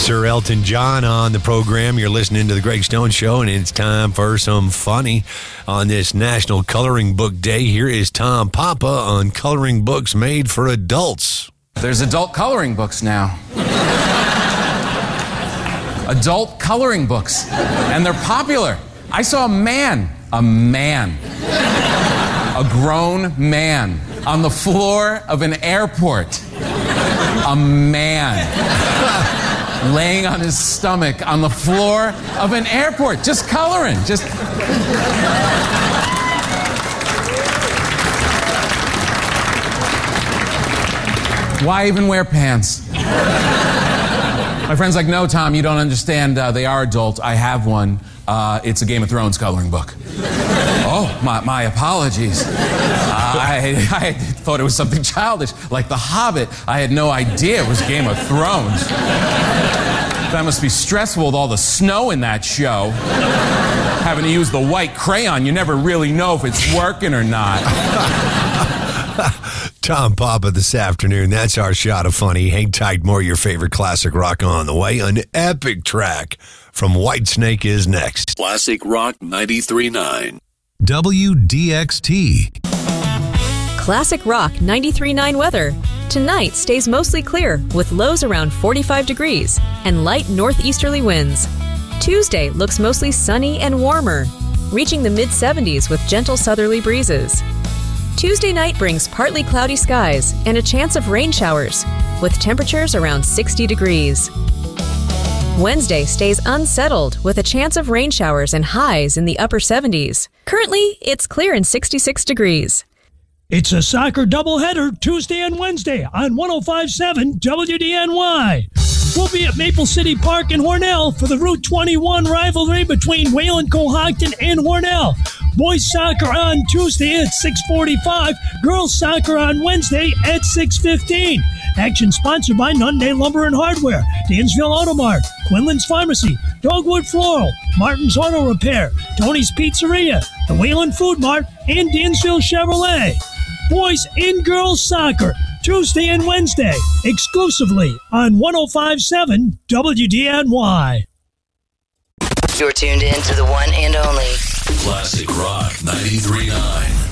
Sir Elton John on the program. You're listening to The Greg Stone Show, and it's time for some funny on this National Coloring Book Day. Here is Tom Papa on coloring books made for adults. There's adult coloring books now. Adult coloring books. And they're popular. I saw a grown man on the floor of an airport. A man laying on his stomach on the floor of an airport, just coloring, just... Why even wear pants? My friend's like, no, Tom, you don't understand. They are adult. I have one. It's a Game of Thrones coloring book. Oh, my apologies. I thought it was something childish, like The Hobbit. I had no idea it was Game of Thrones. That must be stressful with all the snow in that show. Having to use the white crayon, you never really know if it's working or not. Tom Papa this afternoon. That's our shot of funny. Hang tight, more of your favorite classic rock on the way. An epic track from Whitesnake is next. Classic Rock 93.9. WDXT. Classic Rock 93.9 weather. Tonight stays mostly clear with lows around 45 degrees and light northeasterly winds. Tuesday looks mostly sunny and warmer, reaching the mid-70s with gentle southerly breezes. Tuesday night brings partly cloudy skies and a chance of rain showers, with temperatures around 60 degrees. Wednesday stays unsettled with a chance of rain showers and highs in the upper 70s. Currently, it's clear and 66 degrees. It's a soccer doubleheader Tuesday and Wednesday on 105.7 WDNY. We'll be at Maple City Park in Hornell for the Route 21 rivalry between Wayland Cohocton and Hornell. Boys soccer on Tuesday at 6:45. Girls soccer on Wednesday at 6:15. Action sponsored by Nunday Lumber and Hardware, Dansville Auto Mart, Quinlan's Pharmacy, Dogwood Floral, Martin's Auto Repair, Tony's Pizzeria, the Wayland Food Mart, and Dansville Chevrolet. Boys and girls soccer, Tuesday and Wednesday, exclusively on 105.7 WDNY. You're tuned in to the one and only Classic Rock 93.9.